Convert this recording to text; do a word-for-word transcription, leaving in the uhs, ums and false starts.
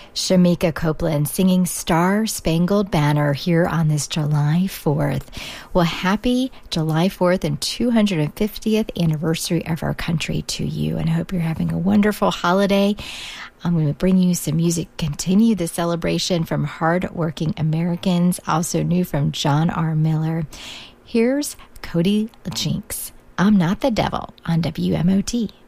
Shamika Copeland singing Star Spangled Banner here on this July fourth. Well, happy July fourth and two hundred fiftieth anniversary of our country to you, and I hope you're having a wonderful holiday. I'm going to bring you some music, continue the celebration from Hardworking Americans, also new from John R. Miller. Here's Cody Jinks, I'm Not the Devil on W M O T.